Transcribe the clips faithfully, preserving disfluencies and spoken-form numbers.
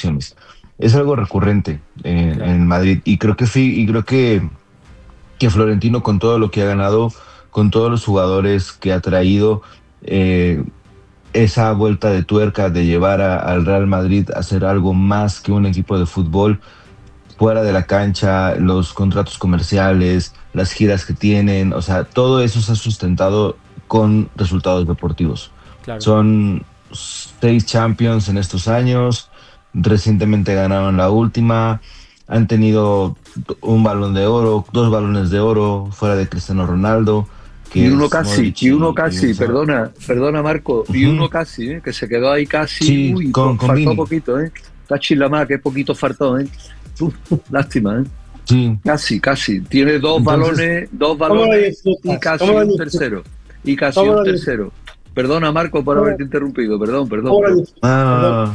selecciones. Es algo recurrente en, Claro. en Madrid y creo que sí, y creo que, que Florentino con todo lo que ha ganado, con todos los jugadores que ha traído, eh, esa vuelta de tuerca de llevar a- al Real Madrid a ser algo más que un equipo de fútbol fuera de la cancha, los contratos comerciales, las giras que tienen, o sea, todo eso se ha sustentado con resultados deportivos. Claro. Son seis Champions en estos años, recientemente ganaron la última, han tenido un balón de oro, dos balones de oro fuera de Cristiano Ronaldo, Y que uno es casi, Modric y uno y, y casi, Benzema. perdona, perdona Marco, y Ujú. uno casi, ¿eh? Que se quedó ahí casi, Sí, uy, con, po- con faltó Vini, poquito, ¿eh? Cachi la más, que poquito faltó, ¿eh? Uf, lástima, ¿eh? sí. Casi, casi. Tiene dos Entonces, balones, dos ¿Cómo lo balones y disfrutas? ¿Cómo casi lo un disfrutas? tercero. Y casi ¿Cómo un lo disfrutas? tercero. Perdona Marco por ¿Cómo, haberte interrumpido, perdón, perdón, cómo lo perdón. disfrutas? Perdón. ah,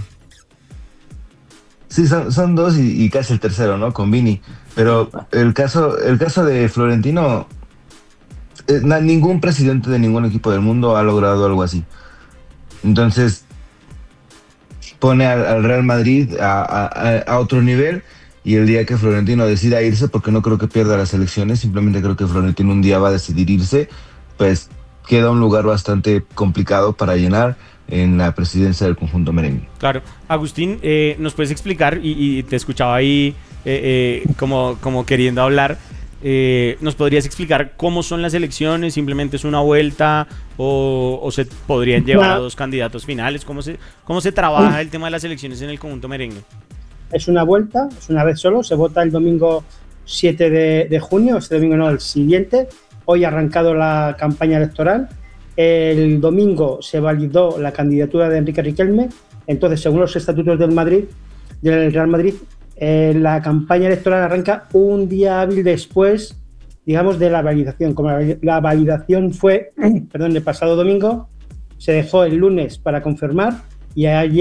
sí, son, son dos y, y casi el tercero, ¿no? Con Vini. Pero el caso, el caso de Florentino, eh, na- ningún presidente de ningún equipo del mundo ha logrado algo así. Entonces, pone al, al Real Madrid a, a- a otro nivel y el día que Florentino decida irse, porque no creo que pierda las elecciones, simplemente creo que Florentino un día va a decidir irse, pues queda un lugar bastante complicado para llenar en la presidencia del conjunto merengue. Claro. Agustín, eh, ¿nos puedes explicar? Y, y te escuchaba ahí eh, eh, como, como queriendo hablar. Eh, ¿Nos podrías explicar cómo son las elecciones? ¿Simplemente es una vuelta? ¿O, o se podrían llevar a Una- dos candidatos finales? ¿Cómo se, cómo se trabaja el tema de las elecciones en el conjunto merengue? Es una vuelta, es una vez solo, se vota el domingo siete de, de junio, este domingo no, el siguiente. Hoy ha arrancado la campaña electoral. El domingo se validó la candidatura de Enrique Riquelme. Entonces, según los estatutos del Madrid, del Real Madrid, eh, la campaña electoral arranca un día hábil después, digamos, de la validación. Como la, la validación fue, perdón, el pasado domingo, se dejó el lunes para confirmar y ayer